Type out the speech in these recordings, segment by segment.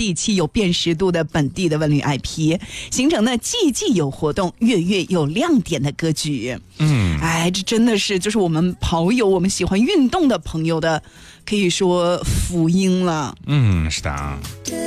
地气、有辨识度的本地的文旅 IP， 形成呢季季有活动、月月有亮点的格局。这真的是就是我们跑友、我们喜欢运动的朋友的，可以说福音了。 是的。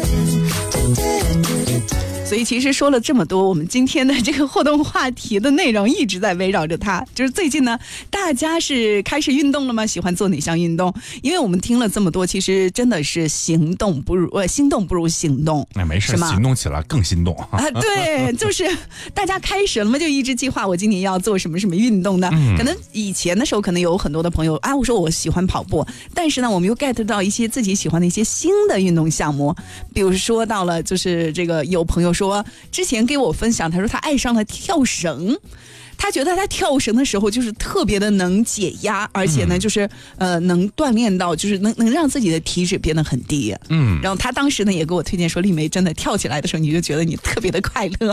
所以其实说了这么多，我们今天的这个互动话题的内容一直在围绕着它。就是最近呢，大家是开始运动了吗？喜欢做哪项运动？因为我们听了这么多，其实真的是心动不如行动。 没事，行动起来更心动啊！对，就是大家开始了嘛，就一直计划我今年要做什么什么运动呢？可能以前的时候，可能有很多的朋友我说我喜欢跑步，但是呢，我们又 get 到一些自己喜欢的一些新的运动项目，比如说到了就是这个有朋友说之前给我分享，他说他爱上了跳绳，他觉得他跳绳的时候就是特别的能解压，而且呢就是能锻炼到就是能让自己的体脂变得很低。然后他当时呢也给我推荐说，丽梅真的跳起来的时候你就觉得你特别的快乐。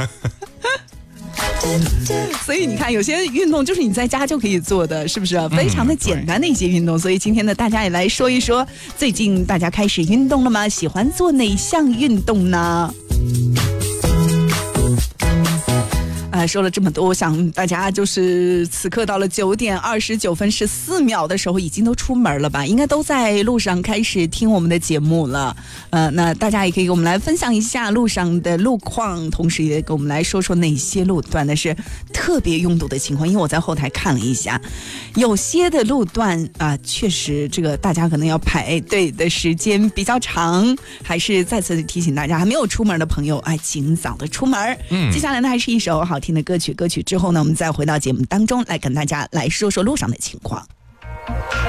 所以你看有些运动就是你在家就可以做的，是不是非常的简单的一些运动。所以今天呢大家也来说一说，最近大家开始运动了吗？喜欢做哪项运动呢？说了这么多，我想大家就是此刻到了9点29分14秒的时候，已经都出门了吧？应该都在路上开始听我们的节目了。那大家也可以给我们来分享一下路上的路况，同时也给我们来说说哪些路段的是特别拥堵的情况。因为我在后台看了一下，有些的路段确实这个大家可能要排队的时间比较长，还是再次提醒大家，还没有出门的朋友，尽早的出门。接下来呢，还是一首好听的歌曲之后呢，我们再回到节目当中来跟大家来说说路上的情况。